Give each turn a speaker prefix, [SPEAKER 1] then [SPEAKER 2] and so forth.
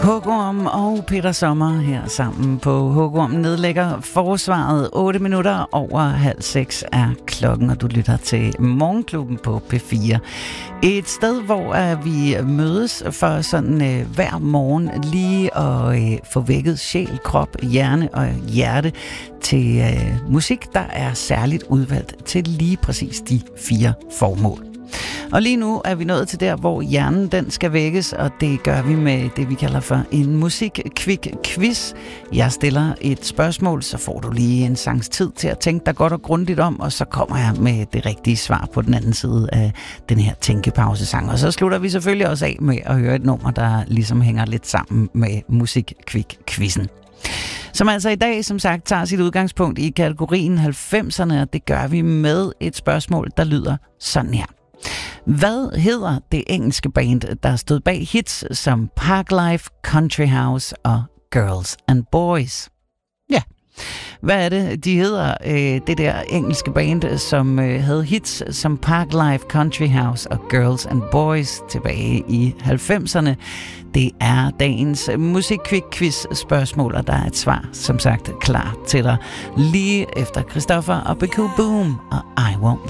[SPEAKER 1] Hugorm og Peter Sommer her sammen på Hugorm nedlægger forsvaret. 8 minutter over 5:30 er klokken, og du lytter til Morgenklubben på P4. Et sted, hvor vi mødes for sådan hver morgen lige at få vækket sjæl, krop, hjerne og hjerte til musik, der er særligt udvalgt til lige præcis de 4 formål. Og lige nu er vi nået til der, hvor hjernen den skal vækkes, og det gør vi med det, vi kalder for en musik-quick-quiz. Jeg stiller et spørgsmål, så får du lige en sangs tid til at tænke dig godt og grundigt om, og så kommer jeg med det rigtige svar på den anden side af den her tænkepausesang. Og så slutter vi selvfølgelig også af med at høre et nummer, der ligesom hænger lidt sammen med musik-quick-quizzen. Som altså i dag, som sagt, tager sit udgangspunkt i kategorien 90'erne, og det gør vi med et spørgsmål, der lyder sådan her. Hvad hedder det engelske band, der stod bag hits som Parklife, Country House og Girls and Boys? Ja, hvad er det, de hedder, det der engelske band, som havde hits som Parklife, Country House og Girls and Boys tilbage i 90'erne? Det er dagens musik-quick-quiz-spørgsmål, og der er et svar, som sagt, klar til dig lige efter Christoffer og BQ Boom og I Won't